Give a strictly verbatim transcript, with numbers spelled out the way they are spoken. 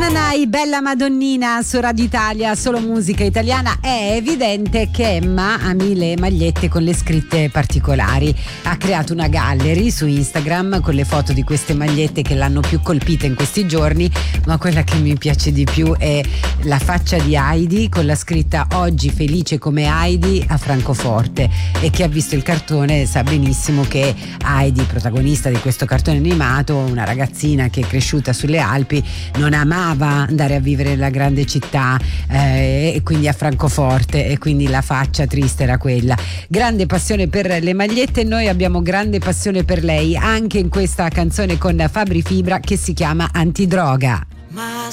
Tananai, Bella Madonnina su Radio Italia, solo musica italiana. È evidente che Emma ami le magliette con le scritte particolari. Ha creato una gallery su Instagram con le foto di queste magliette che l'hanno più colpita in questi giorni, ma quella che mi piace di più è la faccia di Heidi con la scritta "Oggi felice come Heidi a Francoforte", e chi ha visto il cartone sa benissimo che Heidi, protagonista di questo cartone animato, una ragazzina che è cresciuta sulle Alpi, non amava andare a vivere nella grande città eh, e quindi a Francoforte, e quindi la faccia triste era quella. Grande passione per le magliette, e noi abbiamo grande passione per lei anche in questa canzone con Fabri Fibra che si chiama Antidroga. Ma